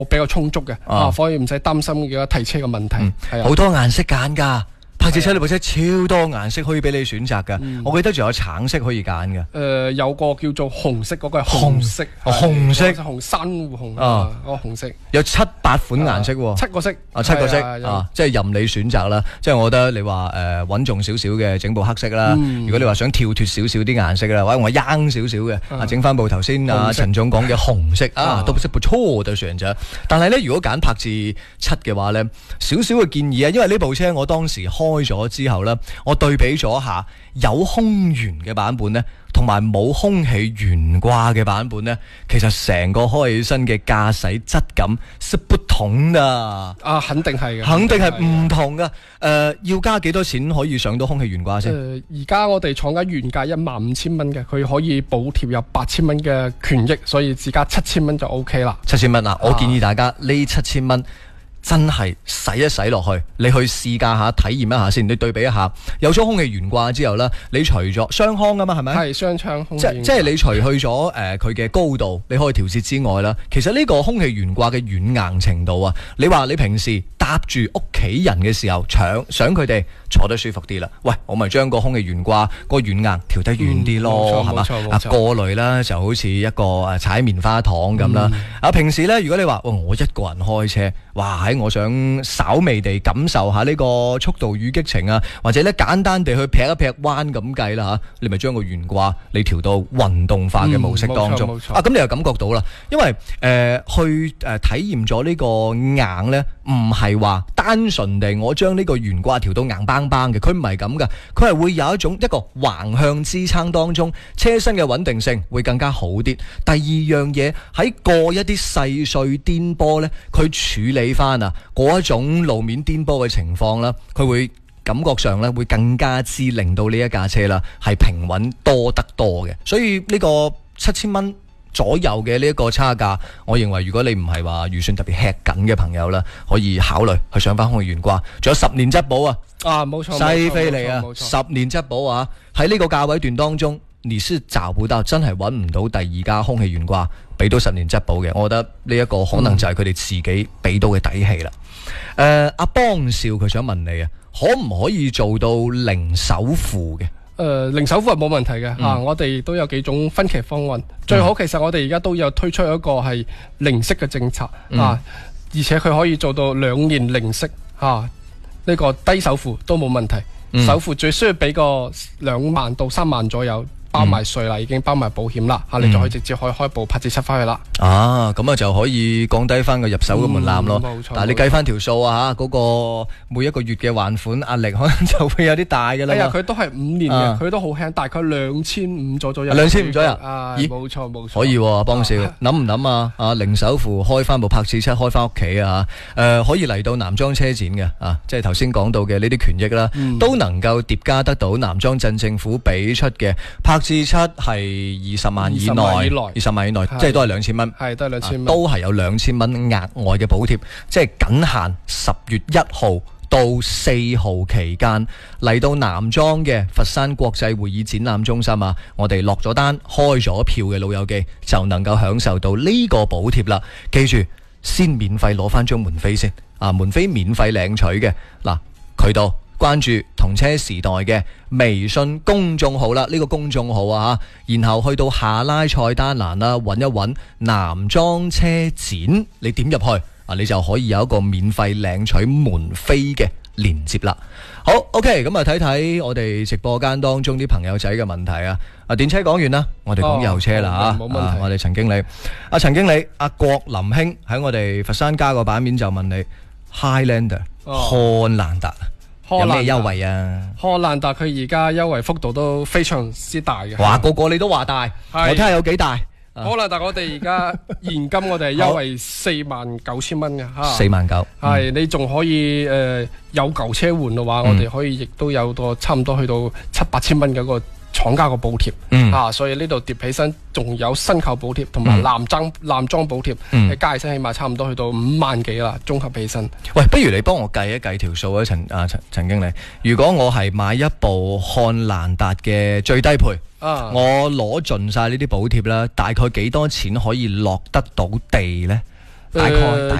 比較充足嘅所以唔使擔心嘅提車嘅問題。 好多顏色揀㗎。帕智7呢部車超多顏色可以俾你選擇㗎，我記得仲有橙色可以揀嘅。 有個叫做紅色嗰個係紅色，紅珊瑚紅個紅色有7、8款顏色喎 ，7個色 7個色即係任你選擇啦。即係我覺得你話穩重少少嘅整部黑色啦，如果你話想跳脫少少啲顏色啦，或者我啱少少嘅整翻部頭先陳總講嘅紅色都不錯嘅選擇。但係咧，如果揀帕智7嘅話咧，少少嘅建議啊，因為呢部車我當時開咗之後呢，我對比咗下有空懸嘅版本呢，同埋冇空氣懸掛嘅版本呢，其實成個開起身嘅駕駛質感是不同的。 肯定係嘅， 肯定係唔同嘅。要加幾多錢可以上到空氣懸掛先？ 而家我哋廠家原價15,000蚊嘅，佢可以補貼有8,000蚊嘅權益，所以只加7,000蚊就 OK 啦。 7,000蚊我建議大家呢7,000蚊。真係使一使落去，你去試駕下體驗一下先，你對比一下。有咗空氣懸掛之後呢，你除咗雙腔㗎嘛，係咪？ 係雙腔空氣懸掛。 即係你除去咗佢嘅高度，你可以調節之外啦。其實呢個空氣懸掛嘅軟硬程度啊，你話你平時搭住屋企人嘅時候，想佢哋坐得舒服啲啦。喂，我咪將個空氣懸掛個軟硬調得遠啲咯，係嘛？過濾啦，就好似一個踩棉花糖咁啦。平時呢，如果你話我一個人開車，哇！我想稍微地感受下呢個速度與激情啊，或者咧簡單地去劈一劈彎咁計啦嚇，你咪將個懸掛你調到運動化嘅模式當中咁你又感覺到啦，因為去體驗咗呢個硬呢，唔係話單純地我將呢個懸掛調到硬邦邦嘅，佢唔係咁噶，佢係會有一個橫向支撐當中，車身嘅穩定性會更加好啲。第二樣嘢喺過一啲細碎顛簸呢，佢處理翻嗰一種路面顛簸嘅情況啦，佢會感覺上咧會更加之令到呢一架車啦係平穩多得多嘅。所以呢個7,000蚊左右嘅呢一個差價，我認為如果你唔係話預算特別吃緊嘅朋友啦，可以考慮去上翻空氣懸掛，仲有10年質保冇錯， 西非嚟10年質保喺呢個價位段當中，你是找不到，真係揾唔到第二家空氣懸掛俾到10年質保嘅。我覺得呢一個可能就係佢哋自己俾到嘅底氣啦。阿邦少佢想問你可唔可以做到零首付嘅？ 零首付係冇問題嘅我哋都有幾種分期方案。最好其實我哋而家都有推出一個係零息嘅政策而且佢可以做到2年零息呢個低首付都冇問題。首付最需要俾個2萬到3萬左右。包埋稅啦，已經包埋保險啦你就可以直接可以開部帕智7翻去啦。咁就可以降低翻個入手嘅門檻咯。但係你計翻條數嗰個每一個月嘅還款壓力可能就會有啲大嘅啦。 佢都係5年嘅，佢都好輕，大概2,500左右。 2,500左右冇錯。 可以邦少諗唔諗零首付開翻部帕智7開翻屋企可以嚟到南莊車展嘅即係頭先講到嘅呢啲權益啦，都能夠疊加得到南莊鎮政府俾出嘅帕智7係20萬以內，20萬以內，即係都係2,000蚊， 都係2,000蚊， 都係有2,000蚊額外嘅補貼，即係僅限10月1號到4號期間嚟到南莊嘅佛山國際會議展覽中心我哋落咗單開咗票嘅老友記就能夠享受到呢個補貼啦。記住先免費攞翻張門飛先門飛免費領取嘅渠道。關注同車時代嘅微信公眾號啦，呢個公眾號然後去到下拉菜單欄啦，揾一揾南莊車展，你點入去你就可以有一個免費領取門飛嘅連接啦。好 OK， 咁睇睇我哋直播間當中啲朋友仔嘅問題電車講完啦，我哋講油車啦冇問題。 我哋陳經理陳經理郭林兄喺我哋佛山加個版面就問你 Highlander 漢蘭達有咩優惠漢蘭達佢而家優惠幅度都非常之大嘅。 話個你都話大，我睇下有幾大。 漢蘭達我哋而家現金我哋係優惠49,000蚊嘅 49000 係你仲可以有舊車換嘅話我哋可以亦都有個差唔多去到7,000-8,000蚊嘅一個廠家個補貼所以呢度疊起身仲有新購補貼同埋男裝補貼你加起身起碼差唔多去到5萬幾啦，綜合起身。 喂，不如你幫我計一計條數陳經理，如果我係買一部漢蘭達嘅最低配我攞盡晒呢啲補貼啦，大概幾多錢可以落得到地呢？ 大概。